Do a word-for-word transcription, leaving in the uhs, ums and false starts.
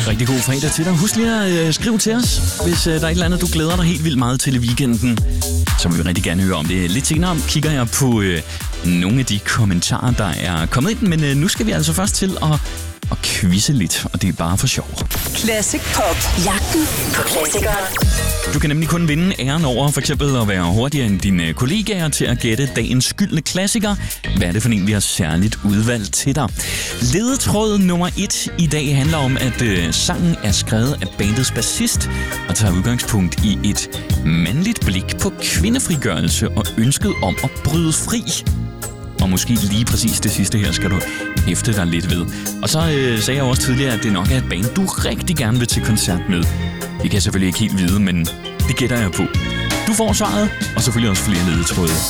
Rigtig god fredag til dig. Husk lige at øh, skrive til os, hvis øh, der er et eller andet, du glæder dig helt vildt meget til i weekenden. Så vil vi rigtig gerne høre om det. Lidt senere kigger jeg på øh, nogle af de kommentarer, der er kommet ind. Men øh, nu skal vi altså først til at, at quizze lidt, og det er bare for sjov. Classic Pop. Jagten på klassikere. Du kan nemlig kun vinde æren over for eksempel at være hurtigere end dine kollegaer til at gætte dagens skyldne klassiker. Hvad er det for en, vi har særligt udvalgt til dig? Ledetråd nummer et i dag handler om, at øh, sangen er skrevet af bandets bassist og tager udgangspunkt i et mandligt blik på kvindefrigørelse og ønsket om at bryde fri. Og måske lige præcis det sidste her skal du hæfte dig lidt ved. Og så øh, sagde jeg også tidligere, at det nok er et band, du rigtig gerne vil til koncert med. Det kan jeg selvfølgelig ikke helt vide, men det gætter jeg på. Du får svaret, og selvfølgelig også flere ledetråde.